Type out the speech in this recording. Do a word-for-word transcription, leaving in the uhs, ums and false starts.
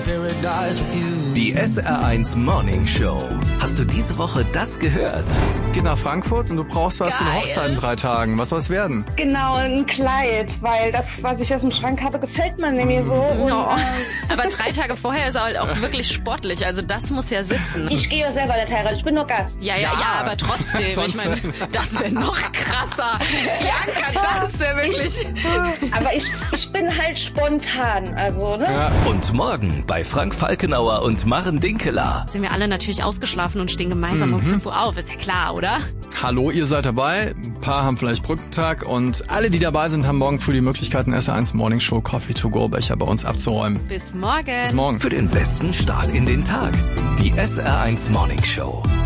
Die S R eins Morning Show. Hast du diese Woche das gehört? Geht nach Frankfurt und du brauchst was Geil. für eine Hochzeit in drei Tagen. Was soll es werden? Genau, ein Kleid, weil das, was ich jetzt im Schrank habe, gefällt mir nämlich so. Und, Ja. äh, Aber drei Tage vorher ist er halt auch wirklich sportlich. Also das muss ja sitzen. ich gehe ja selber nicht heiraten, ich bin nur Gast. Ja, ja, ja, aber trotzdem. Ich Sonst- meine, das wäre noch krasser. Bianca, das wäre wirklich... Aber ich, ich bin halt spontan, also, ne? Ja. Und morgen bei Frank Falkenauer und Maren Dinkeler. Sind wir alle natürlich ausgeschlafen und stehen gemeinsam um fünf Uhr auf. Ist ja klar, oder? Hallo, ihr seid dabei. Ein paar haben vielleicht Brückentag und alle, die dabei sind, haben morgen früh die Möglichkeit, einen S R eins Morning Show Coffee to go Becher bei uns abzuräumen. Bis morgen. Bis morgen. Für den besten Start in den Tag. Die S R eins Morning Show.